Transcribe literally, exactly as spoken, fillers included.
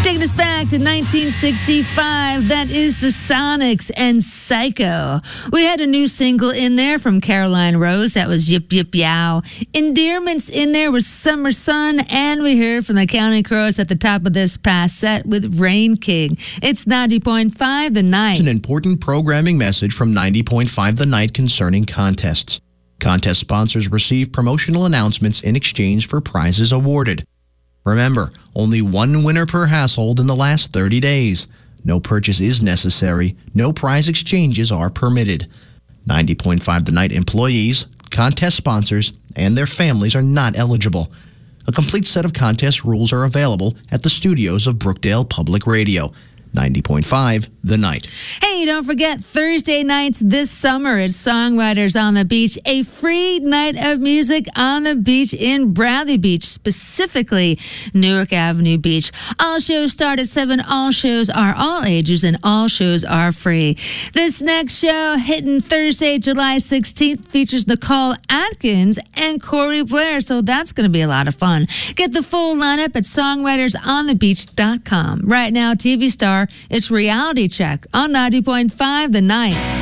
Taking us back to nineteen sixty-five, that is the Sonics and Psycho. We had a new single in there from Caroline Rose. That was Yip Yip Yow. Endearments in there was Summer Sun. And we heard from the Counting Crows at the top of this past set with Rain King. It's ninety point five The Night. It's an important programming message from ninety point five The Night concerning contests. Contest sponsors receive promotional announcements in exchange for prizes awarded. Remember, only one winner per household in the last thirty days. No purchase is necessary. No prize exchanges are permitted. ninety point five The Night employees, contest sponsors, and their families are not eligible. A complete set of contest rules are available at the studios of Brookdale Public Radio. ninety point five The Night. Hey, don't forget, Thursday nights this summer at Songwriters on the Beach, a free night of music on the beach in Bradley Beach, specifically Newark Avenue Beach. All shows start at seven. All shows are all ages, and all shows are free. This next show, hitting Thursday, July sixteenth, features Nicole Atkins and Corey Blair, so that's going to be a lot of fun. Get the full lineup at songwriters on the beach dot com. Right now, T V star, it's Reality Check on ninety point five The Night.